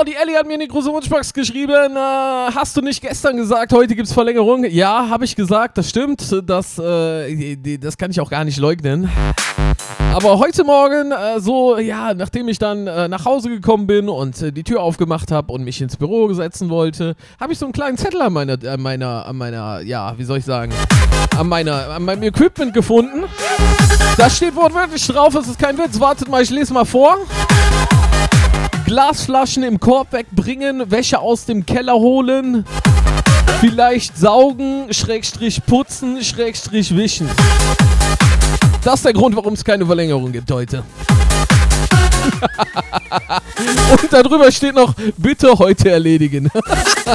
die Ellie hat mir in die große Wunschbox geschrieben, hast du nicht gestern gesagt, heute gibt's Verlängerung? Ja, habe ich gesagt, das stimmt, das kann ich auch gar nicht leugnen. Aber heute Morgen, nachdem ich dann nach Hause gekommen bin und die Tür aufgemacht habe und mich ins Büro setzen wollte, habe ich so einen kleinen Zettel an meinem Equipment gefunden. Da steht wortwörtlich drauf, es ist kein Witz, wartet mal, ich lese mal vor. Glasflaschen im Korb wegbringen, Wäsche aus dem Keller holen, vielleicht saugen, / putzen, / wischen. Das ist der Grund, warum es keine Verlängerung gibt heute. Und darüber steht noch, bitte heute erledigen.